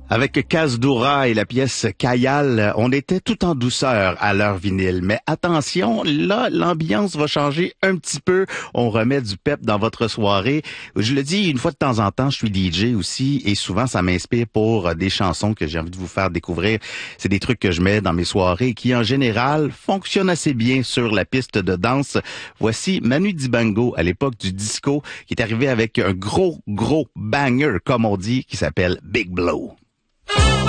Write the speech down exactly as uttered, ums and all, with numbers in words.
Avec Kaz-Doura et la pièce Kayal, on était tout en douceur à l'heure vinyle. Mais attention, là, l'ambiance va changer un petit peu. On remet du pep dans votre soirée. Je le dis, une fois de temps en temps, je suis D J aussi et souvent, ça m'inspire pour des chansons que j'ai envie de vous faire découvrir. C'est des trucs que je mets dans mes soirées qui, en général, fonctionnent assez bien sur la piste de danse. Voici Manu Dibango, à l'époque du disco, qui est arrivé avec un gros, gros banger, comme on dit, qui s'appelle Big Blow.